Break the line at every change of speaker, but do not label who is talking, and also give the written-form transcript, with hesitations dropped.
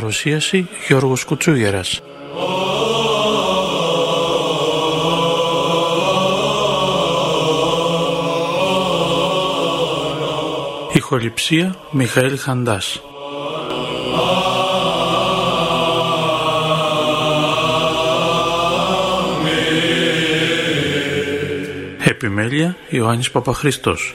Παρουσίαση Γιώργος Κουτσούγερας. Ηχοληψία Μιχαήλ Χαντάς. Επιμέλεια Ιωάννης Παπαχρήστος.